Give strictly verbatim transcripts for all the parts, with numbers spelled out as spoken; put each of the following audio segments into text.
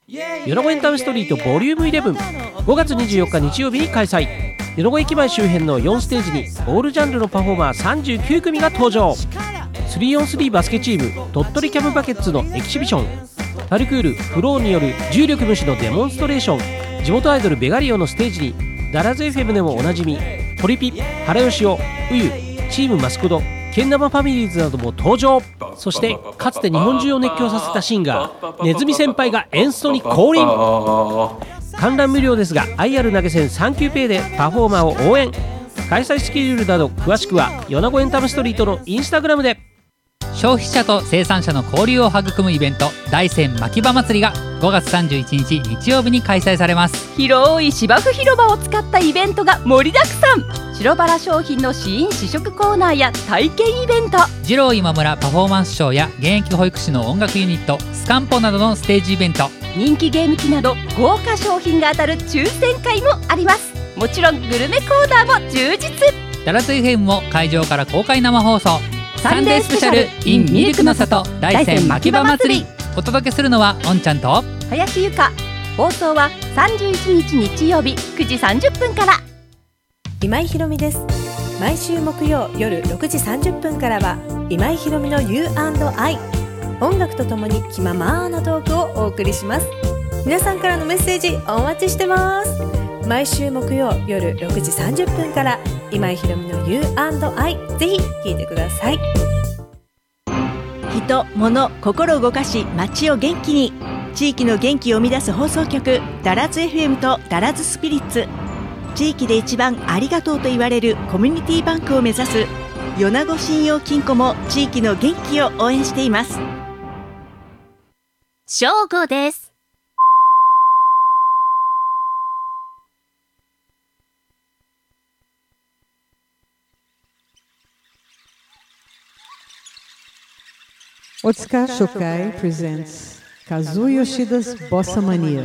米子エンタメストリートボリュームイレブン、ごがつにじゅうよっか日曜日に開催。米子駅前周辺のよんステージにオールジャンルのパフォーマーさんじゅうきゅうくみが登場。 スリーオンスリー バスケチーム鳥取キャムバケッツのエキシビション、パルクールフローによる重力無視のデモンストレーション、地元アイドルベガリオのステージにダラズ エフエム でもおなじみポリピ、原義雄、ウユ、チームマスコド、ケンナマファミリーズなども登場。そしてかつて日本中を熱狂させたシンガーネズミ先輩がエンストに降臨。観覧無料ですが アイアール 投げ銭さん級ペイでパフォーマーを応援。開催スケジュールなど詳しくは米子エンタメストリートのインスタグラムで。 消費者と生産者の交流を育むイベント、大山牧場祭りがごがつさんじゅういちにち日曜日に開催されます。 広い芝生広場を使ったイベントが盛りだくさん。白バラ商品の試飲試食コーナーや体験イベント、 二郎今村パフォーマンスショーや現役保育士の音楽ユニットスカンポなどのステージイベント、 人気ゲーム機など豪華商品が当たる抽選会もあります。もちろんグルメコーナーも充実。 ダラツ エフエム も会場から公開生放送、 サンデースペシャル in ミルクの里大山牧場祭り。 お届けするのはおんちゃんと林由香。放送はさんじゅういちにち日曜日くじさんじゅっぷんから。 今井ひろみです。毎週木曜夜ろくじさんじゅっぷんからは今井ひろみの ユーアンドアイ、 音楽とともに気ままなトークをお送りします。皆さんからのメッセージお待ちしてます。毎週木曜夜ろくじさんじゅっぷんから今井ひろみの ユーアンドアイ、 ぜひ聞いてください。 人、物、心を動かし街を元気に、地域の元気を生み出す放送局ダラズ エフエム とダラズスピリッツ。地域で一番ありがとうと言われるコミュニティバンクを目指す米子信用金庫も地域の元気を応援しています。 正午です。 Otsuka Shokai presents Kazuo Yoshida's Bossa Mania。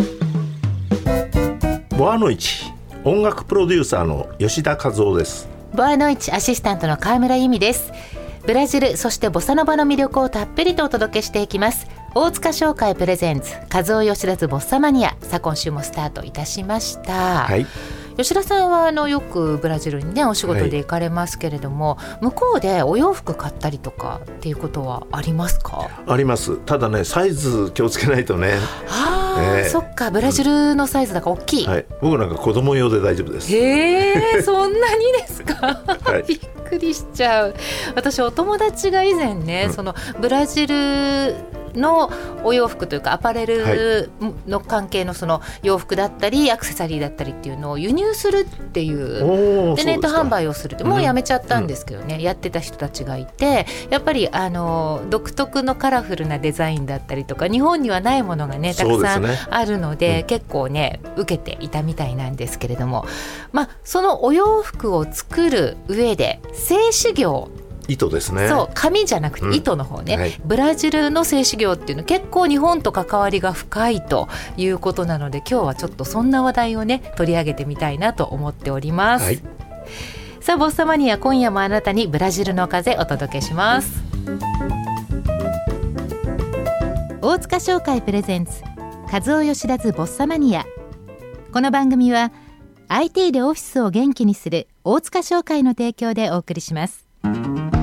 ボアノイチ、音楽プロデューサーの吉田和夫です。 ボアノイチアシスタントの川村由美です。ブラジル、そしてボサノバの魅力をたっぷりとお届けしていきます。大塚商会プレゼンツ和夫吉田ズボッサマニア。さあ今週もスタートいたしました。はい、吉田さんはあのよくブラジルにねお仕事で行かれますけれども、はい、向こうでお洋服買ったりとかっていうことはありますか？ あります。ただね、サイズ気をつけないとね。 あ、えー、そっか、ブラジルのサイズだから大きい、 うん、はい、僕なんか子供用で大丈夫です。 へーそんなにですか？はい、びっくりしちゃう。私お友達が以前ね、うん、そのブラジルのお洋服というかアパレルの関係のその洋服だったりアクセサリーだったりっていうのを輸入するっていうでネット販売をするって、もうやめちゃったんですけどね、うん、やってた人たちがいて、やっぱりあの独特のカラフルなデザインだったりとか日本にはないものがねたくさんあるの で, で、ね、うん、結構ね受けていたみたいなんですけれども、まあ、そのお洋服を作る上で製糸業、 糸ですね。 そう、紙じゃなくて糸の方ね、うん、はい、ブラジルの製糸業っていうの結構日本と関わりが深いということなので、今日はちょっとそんな話題をね取り上げてみたいなと思っております、はい、さあボッサマニア、今夜もあなたにブラジルの風お届けします。大塚商会プレゼンツ和夫吉田ズボッサマニア。この番組は アイティー でオフィスを元気にする大塚商会の提供でお送りします。